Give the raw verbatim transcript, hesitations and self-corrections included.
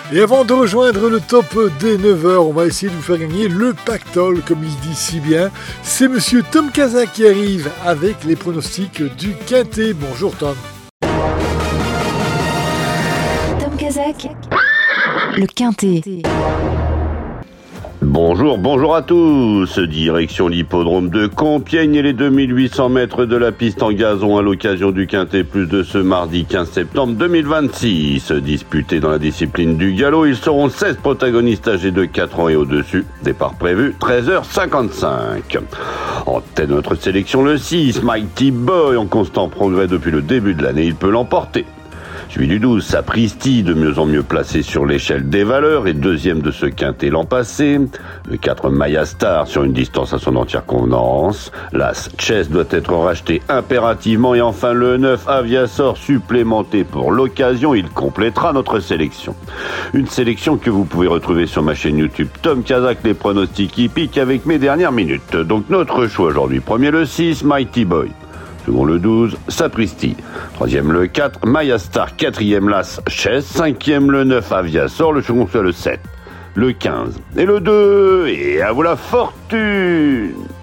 Et avant de rejoindre le top des neuf heures, on va essayer de vous faire gagner le pactole, comme il dit si bien. C'est monsieur Tom Kazak qui arrive avec les pronostics du Quintet. Bonjour Tom. Tom Kazak, le Quintet. Bonjour, bonjour à tous. Direction l'hippodrome de Compiègne et les deux mille huit cents mètres de la piste en gazon à l'occasion du Quintet Plus de ce mardi quinze septembre deux mille vingt-six. Disputés dans la discipline du galop, ils seront seize protagonistes âgés de quatre ans et au-dessus. Départ prévu treize heures cinquante-cinq. En tête de notre sélection, le six, Mighty Boy, en constant progrès depuis le début de l'année, il peut l'emporter. Suivi du douze, Sapristi, de mieux en mieux placé sur l'échelle des valeurs et deuxième de ce quintet l'an passé. Le quatre, Maya Star, sur une distance à son entière convenance. L'As, Chess, doit être racheté impérativement. Et enfin le neuf, Aviasor, supplémenté pour l'occasion. Il complétera notre sélection. Une sélection que vous pouvez retrouver sur ma chaîne YouTube Tom Kazak, les pronostics hippiques avec mes dernières minutes. Donc notre choix aujourd'hui. Premier le six, Mighty Boy. Second le douze, Sapristi. Troisième le quatre, Maya Star. Quatrième l'As, Chess. Cinquième le neuf, Aviasor. Le second soit le sept. Le quinze et le deux. Et à vous la fortune!